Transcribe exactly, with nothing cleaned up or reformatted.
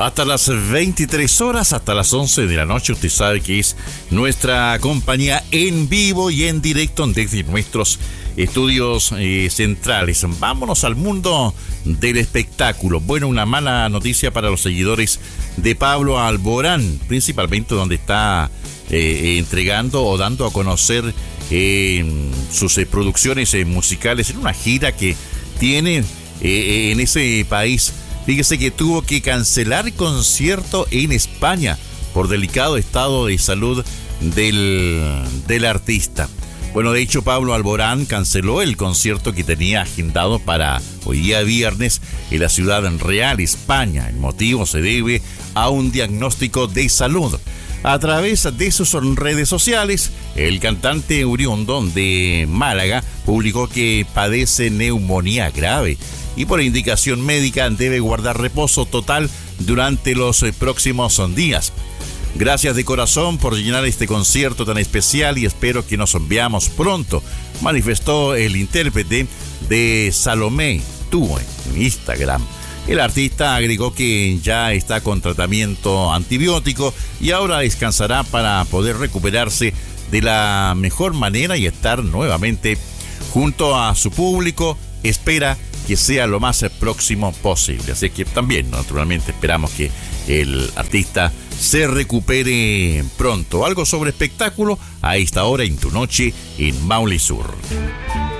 Hasta las veintitrés horas, hasta las once de la noche, usted sabe que es nuestra compañía en vivo y en directo desde nuestros estudios eh, centrales. Vámonos al mundo del espectáculo. Bueno, una mala noticia para los seguidores de Pablo Alborán, principalmente donde está eh, entregando o dando a conocer eh, sus eh, producciones eh, musicales en una gira que tiene eh, en ese país. Fíjese que tuvo que cancelar concierto en España por delicado estado de salud del, del artista. Bueno, de hecho, Pablo Alborán canceló el concierto que tenía agendado para hoy día viernes en la ciudad real, España. El motivo se debe a un diagnóstico de salud. A través de sus redes sociales, el cantante oriundo de Málaga publicó que padece neumonía grave y por indicación médica debe guardar reposo total durante los próximos días. Gracias de corazón por llenar este concierto tan especial y espero que nos veamos pronto, manifestó el intérprete de Salomé Tú en Instagram. El artista agregó que ya está con tratamiento antibiótico y ahora descansará para poder recuperarse de la mejor manera y estar nuevamente junto a su público. Espera que sea lo más próximo posible. Así que también, naturalmente, esperamos que el artista se recupere pronto. Algo sobre espectáculo a esta hora en tu noche en Maule Sur.